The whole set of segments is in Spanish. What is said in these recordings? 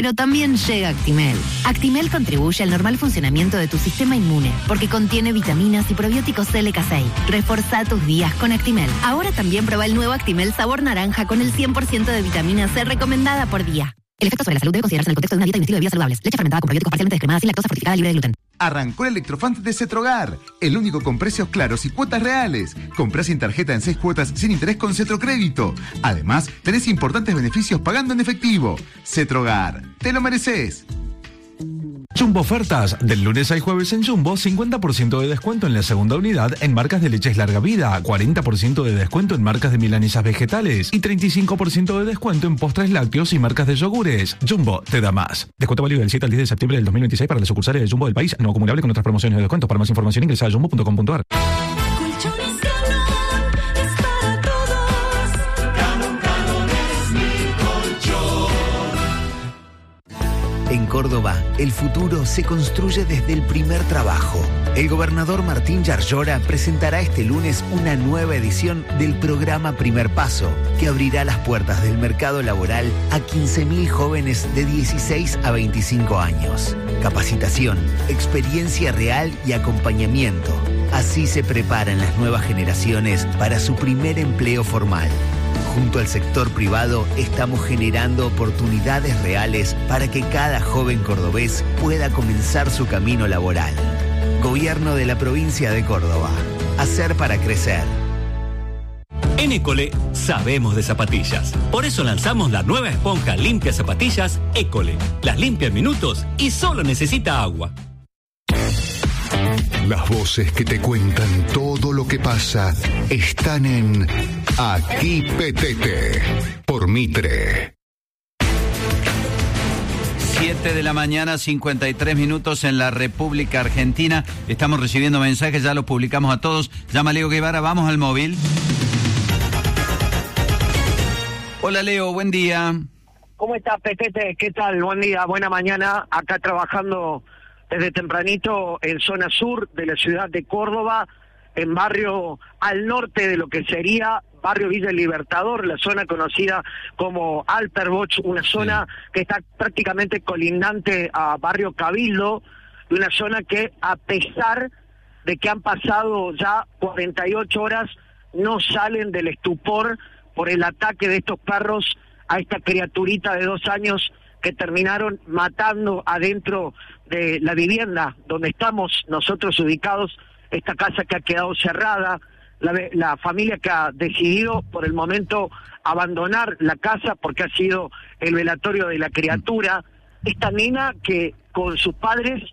Pero también llega Actimel. Actimel contribuye al normal funcionamiento de tu sistema inmune porque contiene vitaminas y probióticos LK6. Reforzá tus días con Actimel. Ahora también prueba el nuevo Actimel sabor naranja con el 100% de vitamina C recomendada por día. El efecto sobre la salud debe considerarse en el contexto de una dieta y un estilo de vida saludables. Leche fermentada con probióticos parcialmente descremada sin lactosa, fortificada, libre de gluten. Arrancó el Electrofund de Cetrogar, el único con precios claros y cuotas reales. Comprá sin tarjeta en 6 cuotas sin interés con Cetrocrédito. Además, tenés importantes beneficios pagando en efectivo. Cetrogar, te lo mereces. Jumbo ofertas. Del lunes al jueves en Jumbo, 50% de descuento en la segunda unidad en marcas de leches larga vida, 40% de descuento en marcas de milanesas vegetales y 35% de descuento en postres lácteos y marcas de yogures. Jumbo te da más. Descuento válido del 7 al 10 de septiembre del 2026 para las sucursales de Jumbo del país, no acumulable con otras promociones de descuento. Para más información ingresa a jumbo.com.ar. En Córdoba, el futuro se construye desde el primer trabajo. El gobernador Martín Yarlora presentará este lunes una nueva edición del programa Primer Paso, que abrirá las puertas del mercado laboral a 15.000 jóvenes de 16 a 25 años. Capacitación, experiencia real y acompañamiento. Así se preparan las nuevas generaciones para su primer empleo formal. Junto al sector privado estamos generando oportunidades reales para que cada joven cordobés pueda comenzar su camino laboral. Gobierno de la provincia de Córdoba. Hacer para crecer. En École sabemos de zapatillas. Por eso lanzamos la nueva esponja limpia zapatillas École. Las limpia en minutos y solo necesita agua. Las voces que te cuentan todo lo que pasa están en Aquí Petete, por Mitre. 7 de la mañana, 53 minutos en la República Argentina. Estamos recibiendo mensajes, ya los publicamos a todos. Llama Leo Guevara, vamos al móvil. Hola Leo, buen día. ¿Cómo estás, Petete? ¿Qué tal? Buen día, buena mañana. Acá trabajando desde tempranito en zona sur de la ciudad de Córdoba, en barrio al norte de lo que sería barrio Villa Libertador, la zona conocida como Alterbosch, una zona que está prácticamente colindante a barrio Cabildo, y una zona que, a pesar de que han pasado ya 48 horas, no salen del estupor por el ataque de estos perros a esta criaturita de 2 años que terminaron matando adentro de la vivienda donde estamos nosotros ubicados, esta casa que ha quedado cerrada, la familia que ha decidido por el momento abandonar la casa porque ha sido el velatorio de la criatura, esta nena que con sus padres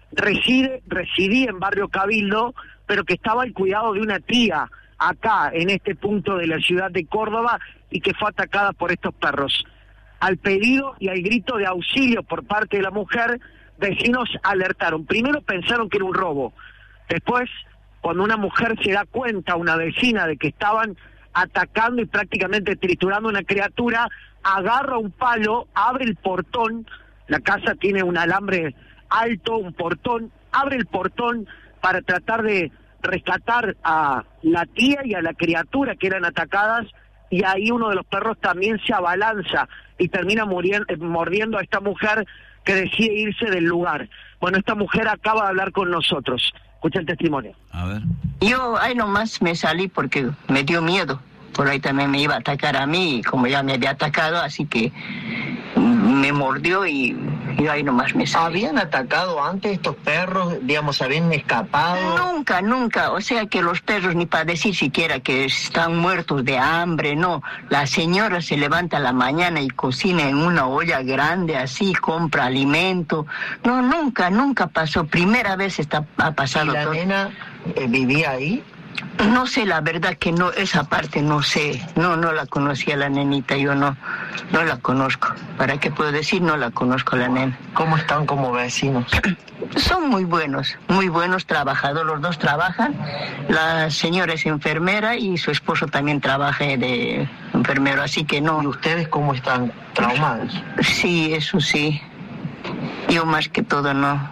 residía en barrio Cabildo, pero que estaba al cuidado de una tía acá en este punto de la ciudad de Córdoba y que fue atacada por estos perros. Al pedido y al grito de auxilio por parte de la mujer, vecinos alertaron. Primero pensaron que era un robo. Después, cuando una mujer se da cuenta, una vecina, de que estaban atacando y prácticamente triturando una criatura, agarra un palo, abre el portón, la casa tiene un alambre alto, un portón, abre el portón para tratar de rescatar a la tía y a la criatura que eran atacadas, y ahí uno de los perros también se abalanza y termina mordiendo a esta mujer que decide irse del lugar. Bueno, esta mujer acaba de hablar con nosotros. Escucha el testimonio. A ver. Yo ahí nomás me salí porque me dio miedo. Por ahí también me iba a atacar a mí, y como ya me había atacado, así que me mordió y yo ahí nomás me salí. ¿Habían atacado antes estos perros? Digamos, ¿habían escapado? Nunca. O sea que los perros, ni para decir siquiera que están muertos de hambre, no. La señora se levanta a la mañana y cocina en una olla grande así, compra alimento. No, nunca pasó. Primera vez ha pasado. ¿Y la nena vivía ahí? No sé, la verdad que no, esa parte no sé, no la conocía la nenita, yo no la conozco. ¿Para qué puedo decir? No la conozco la nena. ¿Cómo están como vecinos? Son muy buenos trabajadores, los dos trabajan. La señora es enfermera y su esposo también trabaja de enfermero, así que no. ¿Y ustedes cómo están? ¿Traumados? Sí, eso sí. Yo más que todo no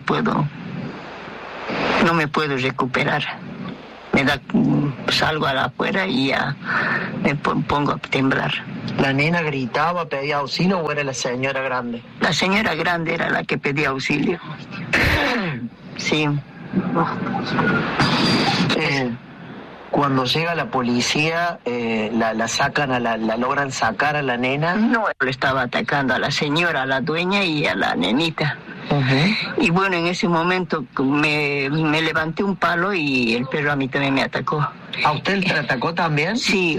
me puedo recuperar. Salgo a la afuera y ya me pongo a temblar. ¿La nena gritaba, pedía auxilio o era la señora grande? La señora grande era la que pedía auxilio. Sí. Cuando llega la policía, la sacan, la logran sacar a la nena. No, le estaba atacando a la señora, a la dueña y a la nenita. Uh-huh. Y bueno, en ese momento me levanté un palo y el perro a mí también me atacó. ¿A usted le atacó también? Sí.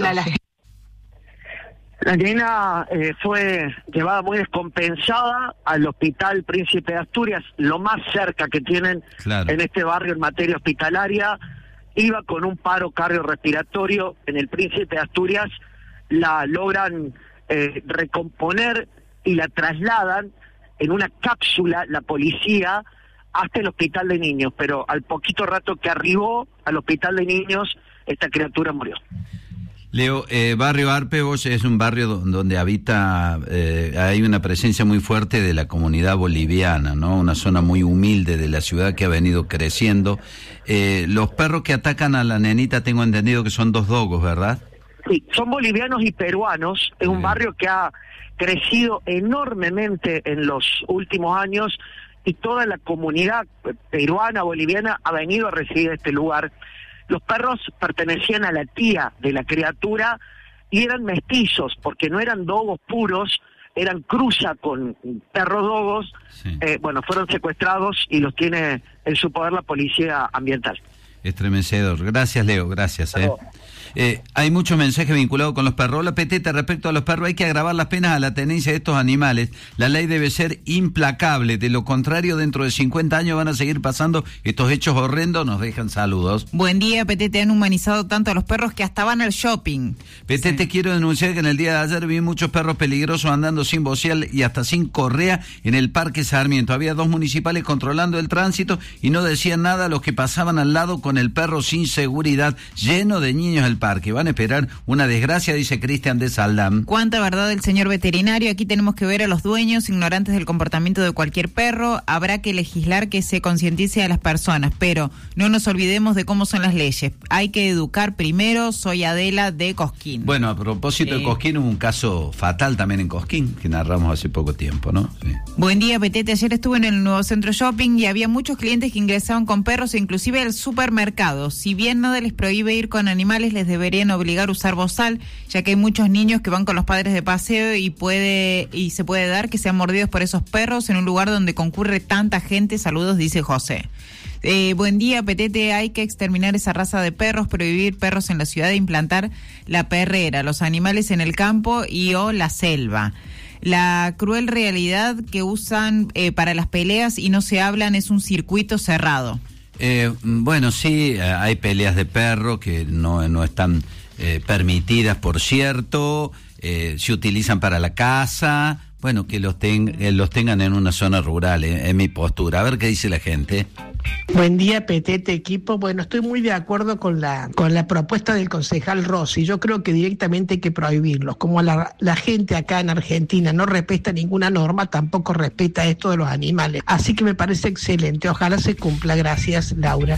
La nena fue llevada muy descompensada al Hospital Príncipe de Asturias, lo más cerca que tienen en este barrio en materia hospitalaria. Iba con un paro cardiorrespiratorio en el Príncipe de Asturias, la logran recomponer y la trasladan en una cápsula, la policía, hasta el Hospital de Niños, pero al poquito rato que arribó al Hospital de Niños, esta criatura murió. Leo, Barrio Arpegos es un barrio donde habita, hay una presencia muy fuerte de la comunidad boliviana, ¿no? Una zona muy humilde de la ciudad que ha venido creciendo. Los perros que atacan a la nenita, tengo entendido que son 2 dogos, ¿verdad? Sí, son bolivianos y peruanos. Es un barrio que ha crecido enormemente en los últimos años y toda la comunidad peruana, boliviana, ha venido a residir este lugar. Los perros pertenecían a la tía de la criatura y eran mestizos, porque no eran dogos puros, eran cruza con perros dogos. Sí. Fueron secuestrados y los tiene en su poder la policía ambiental. Estremecedor. Gracias, Leo, gracias. Hay muchos mensajes vinculados con los perros. La Petete, respecto a los perros, hay que agravar las penas a la tenencia de estos animales. La ley debe ser implacable. De lo contrario, dentro de 50 años van a seguir pasando estos hechos horrendos. Nos dejan saludos. Buen día, Petete. Han humanizado tanto a los perros que hasta van al shopping. Petete, quiero denunciar que en el día de ayer vi muchos perros peligrosos andando sin bocial y hasta sin correa en el Parque Sarmiento. Había 2 municipales controlando el tránsito y no decían nada a los que pasaban al lado con el perro sin seguridad, lleno de niños el parque. Van a esperar una desgracia, dice Cristian de Saldam. Cuánta verdad el señor veterinario. Aquí tenemos que ver a los dueños ignorantes del comportamiento de cualquier perro. Habrá que legislar que se concientice a las personas, pero no nos olvidemos de cómo son las leyes. Hay que educar primero. Soy Adela de Cosquín. Bueno, a propósito de Cosquín, hubo un caso fatal también en Cosquín, que narramos hace poco tiempo, ¿no? Sí. Buen día, Petete. Ayer estuve en el nuevo centro shopping y había muchos clientes que ingresaban con perros e inclusive al supermercado. Si bien nada les prohíbe ir con animales, les deberían obligar a usar bozal, ya que hay muchos niños que van con los padres de paseo y se puede dar que sean mordidos por esos perros en un lugar donde concurre tanta gente. Saludos, dice José. Buen día, Petete. Hay que exterminar esa raza de perros, prohibir perros en la ciudad e implantar la perrera, los animales en el campo o la selva. La cruel realidad que usan para las peleas y no se hablan es un circuito cerrado. Sí, hay peleas de perro que no están permitidas, por cierto, se utilizan para la caza. Bueno, que los tengan en una zona rural, es mi postura. A ver qué dice la gente. Buen día, Petete, equipo. Bueno, estoy muy de acuerdo con la propuesta del concejal Rossi. Yo creo que directamente hay que prohibirlos. Como la gente acá en Argentina no respeta ninguna norma, tampoco respeta esto de los animales. Así que me parece excelente. Ojalá se cumpla. Gracias, Laura.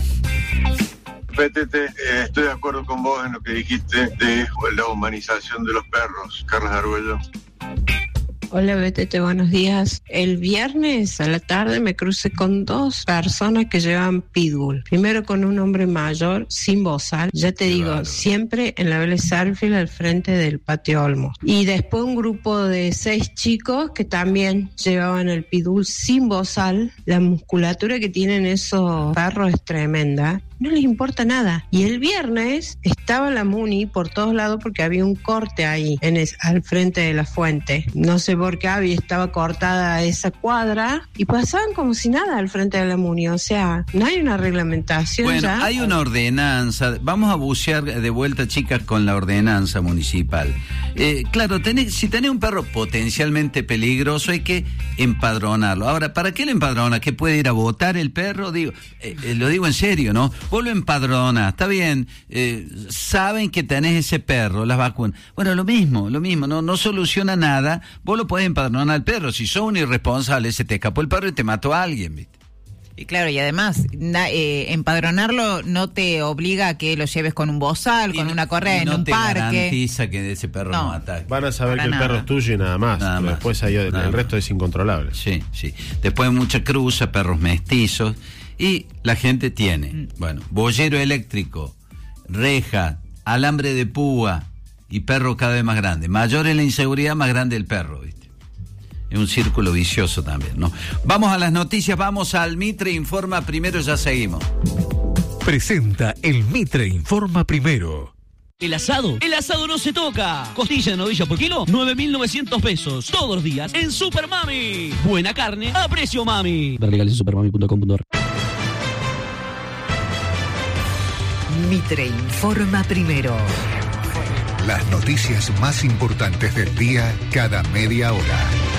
Petete, estoy de acuerdo con vos en lo que dijiste de la humanización de los perros. Carlos Arguello. Hola, Betete, buenos días. El viernes a la tarde me crucé con 2 personas que llevan pitbull. Primero con un hombre mayor, sin bozal. Ya te digo, siempre en la Vélez Sarsfield al frente del Patio Olmos. Y después un grupo de 6 chicos que también llevaban el pitbull sin bozal. La musculatura que tienen esos perros es tremenda. No les importa nada. Y el viernes estaba la Muni por todos lados porque había un corte ahí al frente de la fuente. No sé por qué estaba cortada esa cuadra y pasaban como si nada al frente de la Muni. O sea, no hay una reglamentación. Bueno, ya. Hay una ordenanza. Vamos a bucear de vuelta, chicas, con la ordenanza municipal. Claro, si tenés un perro potencialmente peligroso hay que empadronarlo. Ahora, ¿para qué lo empadrona? ¿Que puede ir a votar el perro? Lo digo en serio, ¿no? Vos lo empadronás, está bien, saben que tenés ese perro, las vacunas. Bueno, lo mismo, no soluciona nada. Vos lo podés empadronar al perro. Si sos un irresponsable, se te escapó el perro y te mató a alguien, ¿viste? Y claro, y además, empadronarlo no te obliga a que lo lleves con un bozal, con una correa en un parque. No te garantiza que ese perro no ataque. Van a saber que el perro es tuyo y nada más. Después ahí el resto es incontrolable. Sí. Después hay mucha cruza, perros mestizos. Y la gente tiene, boyero eléctrico, reja, alambre de púa y perro cada vez más grande. Mayor es la inseguridad, más grande el perro, ¿viste? Es un círculo vicioso también, ¿no? Vamos a las noticias, vamos al Mitre Informa Primero, ya seguimos. Presenta el Mitre Informa Primero. El asado no se toca. Costilla de novilla por kilo, 9.900 pesos. Todos los días en Super Mami. Buena carne a precio mami. Ver legales en supermami.com.ar. Mitre Informa Primero. Las noticias más importantes del día cada media hora.